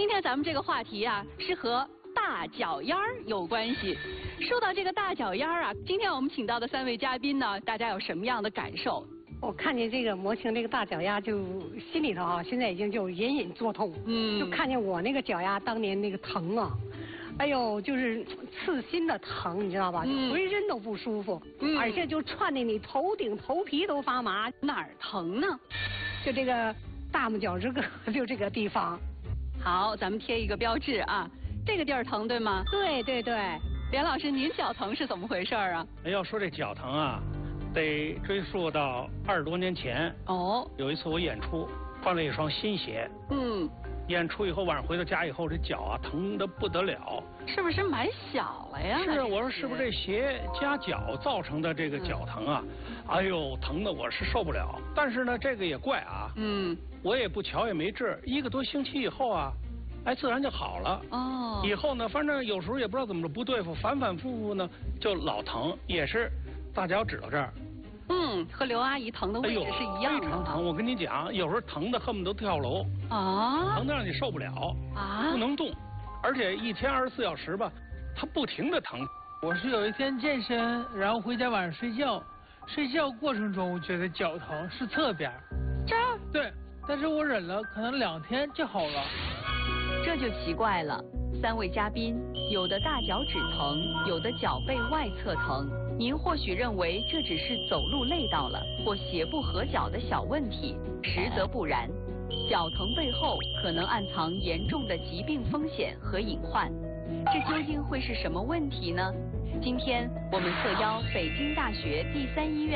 今天咱们这个话题啊，是和大脚丫儿有关系。说到这个大脚丫儿啊，今天我们请到的3位嘉宾呢，大家有什么样的感受？ 我看见这个模型这个大脚丫，就心里头啊，现在已经就隐隐作痛。就看见我那个脚丫当年那个疼啊，哎呦，就是刺心的疼，你知道吧？浑身都不舒服，而且就串的你头顶头皮都发麻。 哪儿疼呢？ 就这个大拇脚这个，就这个地方。 好，咱们贴一个标志啊，这个地儿疼对吗？ 对对对。 连老师，您脚疼是怎么回事啊？ 要说这脚疼啊，得追溯到20多年前。哦。有一次我演出，换了一双新鞋。演出以后晚上回到家以后，这脚啊疼得不得了。 是不是买小了呀？ 是，我说是不是这鞋夹脚造成的这个脚疼啊？哎呦，疼的我是受不了。但是呢，这个也怪啊。我也不瞧也没治，1个多星期以后啊，哎，自然就好了。哦。以后呢，反正有时候也不知道怎么着不对付，反反复复呢就老疼，也是大脚趾头这儿。 和刘阿姨疼的位置是一样的。 非常疼，我跟你讲，有时候疼的恨不得跳楼。啊。疼的让你受不了。啊。不能动，而且1天24小时吧，它不停的疼。 我是有一天健身，然后回家晚上睡觉，睡觉过程中觉得脚疼是侧边。 这儿？ 对，但是我忍了，可能2天就好了。 这就奇怪了，3位嘉宾，有的大脚趾疼，有的脚背外侧疼。您或许认为这只是走路累到了或鞋不合脚的小问题，实则不然。脚疼背后可能暗藏严重的疾病风险和隐患。这究竟会是什么问题呢？今天我们特邀北京大学第3医院